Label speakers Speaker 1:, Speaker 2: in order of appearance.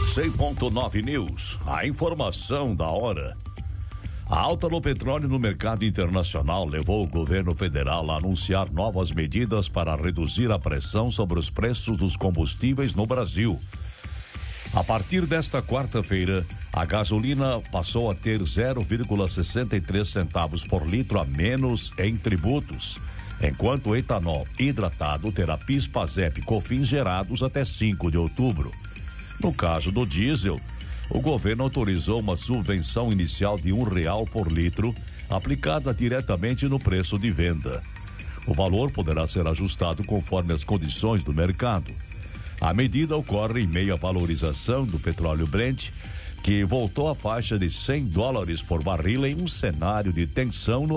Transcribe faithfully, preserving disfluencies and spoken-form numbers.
Speaker 1: cem ponto nove News, a informação da hora. A alta no petróleo no mercado internacional levou o governo federal a anunciar novas medidas para reduzir a pressão sobre os preços dos combustíveis no Brasil. A partir desta quarta-feira, a gasolina passou a ter zero vírgula sessenta e três centavos por litro a menos em tributos, enquanto o etanol hidratado terá PIS, PASEP e COFINS gerados até cinco de outubro. No caso do diesel, o governo autorizou uma subvenção inicial de um real por litro, aplicada diretamente no preço de venda. O valor poderá ser ajustado conforme as condições do mercado. A medida ocorre em meio à valorização do petróleo Brent, que voltou à faixa de cem dólares por barril em um cenário de tensão no